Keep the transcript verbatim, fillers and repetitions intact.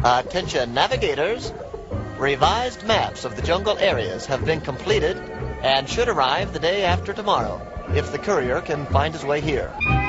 Attention navigators. Revised maps of the jungle areas have been completed and should arrive the day after tomorrow, if the courier can find his way here.